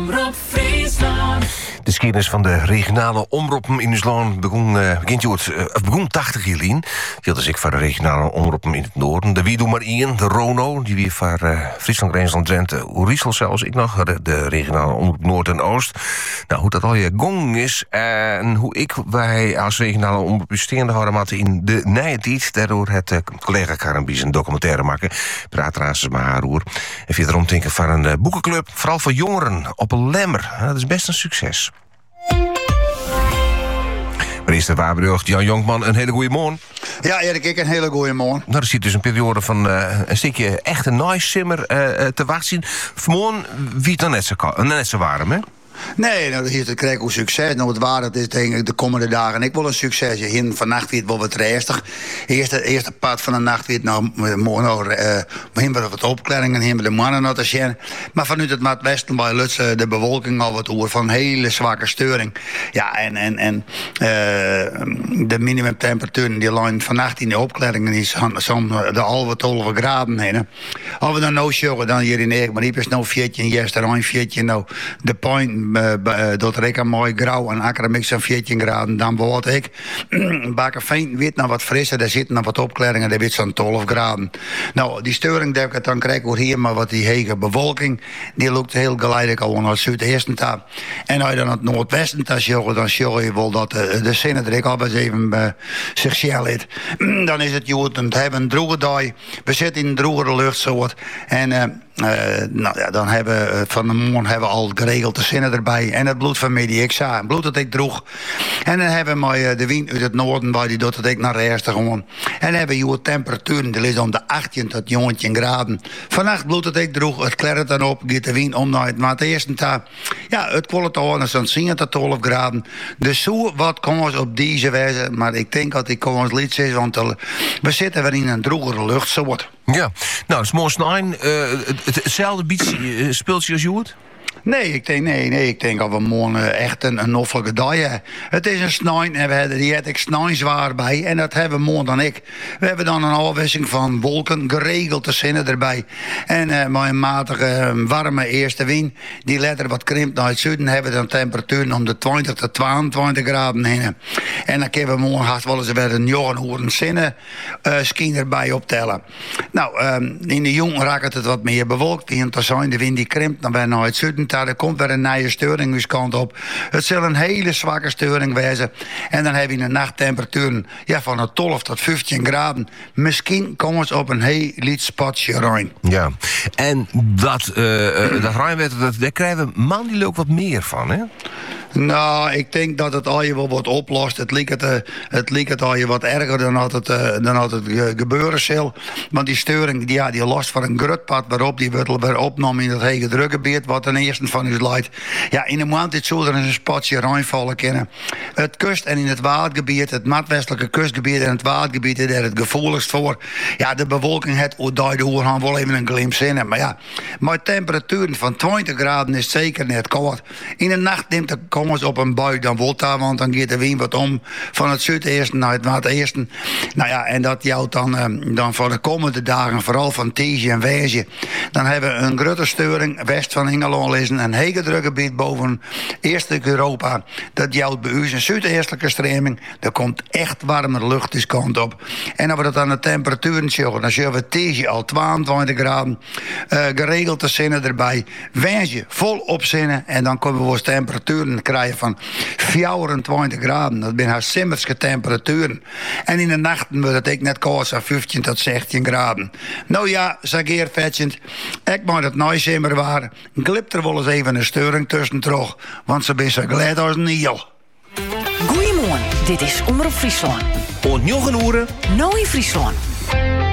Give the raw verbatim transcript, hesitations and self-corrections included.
Omroep Friesland. De geschiedenis van de regionale omroepen in ons land begon, uh, begint, uh, of begon tachtig jaar geleden. Die had ik van de regionale omroepen in het noorden. De wie doe maar één, de Rono, die weer van uh, Friesland, Rijnland, Drenthe, Oeriesel zelfs. Ik nog, de, de regionale omroep Noord en Oost. Nou, hoe dat al je gong is en hoe ik wij als regionale omroep steende hadden matten in de nijentijd. Daardoor het uh, collega Karen Bies een documentaire maken. Praat raas maar haar roer. En via erom denken van een uh, boekenclub, vooral voor jongeren, op een lemmer. Uh, dat is best een succes. Minister Waarbrug, Jan Jonkman, een hele goede morgen. Ja, Erik, ik een hele goede morgen. Nou, er zit dus een periode van uh, een stukje echte nice-simmer uh, te wachten. Vanmorgen wie het dan net zo, net zo warm, hè? Nee, nou, hier te krijgen hoe succes. Nou, het waar, dat is denk ik de komende dagen. Ik wil een succes. Hier vannacht weer het wel wat rustig. Eerste, eerste part van de nacht weer nou, morgen nog uh, we wat opklaringen, hebben de mannen nog te zien. Maar vanuit het Maatwesten bij Lutsen de bewolking al wat oer van hele zwakke steuring. Ja, en, en, en uh, de minimumtemperatuur die lijn vannacht in de opklaringen is zo'n de halve twaalf graden heen. Als we dan nou zoeken, dan hier in Eek, maar die is nou veertien, juist er een veertien, nou de point. Uh, uh, dat rek mooi grauw en akkermix aan veertien graden. Dan wordt ik Bakenveen weet nog wat frisser. Daar zitten nog wat opklaringen. Daar weet zo'n twaalf graden. Nou, die steuring die ik dan krijg we hier, maar wat die hege bewolking, die loopt heel geleidelijk al naar het zuidoosten toe. En als je dan het noordwesten toe zoekt, dan zie je wel dat uh, de zinnen er ik al eens even uh, zich schel heeft. Dan is het goed om te hebben een droge dag. We zitten in een drogere luchtsoort. En uh, Uh, nou ja, dan hebben we van de morgen hebben we al geregeld de zinnen erbij. En het bloed van mij die ik zag. Het bloed dat ik droeg. En dan hebben we uh, de wind uit het noorden bij die doet dat ik naar rechts gewoon. En dan hebben we temperaturen. Die is om de achttien tot negentien graden. Vannacht bloed dat ik droeg. Het klert dan op. Gaat de wind om naar het. Maar het eerste dag. Ja, het kwaliteit aan zo'n tien tot twaalf graden. Dus zo wat komen we op deze wijze. Maar ik denk dat ik kom ons lied is. Want uh, we zitten weer in een drogere luchtsoort. Ja, nou, het is morgen uh, het, hetzelfde beats, uh, speelt je als je het? Nee, ik denk, nee, nee, ik denk dat we morgen echt een, een noffelijke dag hebben. Het is een snijn en we hebben die heb ik snijn zwaar bij. En dat hebben we morgen dan ik. We hebben dan een afwisseling van wolken, geregeld te zinnen erbij. En uh, met een matige, warme eerste wind, die letter wat krimpt naar het zuiden, hebben we dan temperaturen om de twintig tot tweeëntwintig graden heen. En dan kunnen we morgen haast wel eens weer een jongen zinnen uh, ski erbij optellen. Nou, um, in de jong raakt het wat meer bewolkt. Die te zijn, de wind die krimpt, dan ben naar het zuiden. Er komt weer een nieuwe steuring uw kant op. Het zal een hele zwakke steuring wezen. En dan hebben we een nachttemperatuur ja, van twaalf tot vijftien graden. Misschien komen ze op een heel licht spatje rein. Ja, en dat, uh, dat Rijnwetter, dat, daar krijgen we maandelijk ook wat meer van, hè? Nou, ik denk dat het al je wel wat oplost. Het lijkt het, uh, het, lijkt het al je wat erger dan had het, uh, dan had het uh, gebeuren zal. Want die steuring, die, ja, die last van een grutpad waarop die wordt weer opgenomen in het hege drukgebied, wat ten eerste van u leidt. Ja, in de maand dit zo er een spatje reinvallen kunnen. Het kust- en in het waardgebied, het maatwestelijke kustgebied en het waardgebied is er het gevoeligst voor. Ja, de bewolking het daardoor gaan wel even een glimp zinnen. Maar ja, met temperaturen van twintig graden is het zeker net koud. In de nacht neemt de kom eens op een bui, dan wordt daar, want dan gaat de wind wat om van het zuidesten naar het noordesten. Nou ja, en dat jouwt dan, um, dan voor de komende dagen, vooral van Tiesje en Wijsje. Dan hebben we een grote steuring west van Engeland is een hege drukgebied boven eerste Europa. Dat jouwt bij u een zuideestelijke streming. Er komt echt warme lucht die kant op. En als we dat aan de temperaturen zien, dan zien we Tiesje al tweeëntwintig graden. Uh, geregeld de zinnen erbij. Wijsje vol op zinnen en dan komen we ons temperaturen krijgen van vierentwintig graden. Dat zijn haar simmerske temperaturen. En in de nachten wordt het ik net koud aan vijftien tot zestien graden. Nou ja, zeg eer vetjend. Ik moet het nooit simmer waren. Glipt er wel eens even een steuring tussen terug. Want ze zijn zo glad als een niel. Goedemorgen, dit is Omroep Friesland. En nog een uren. Nou in Friesland.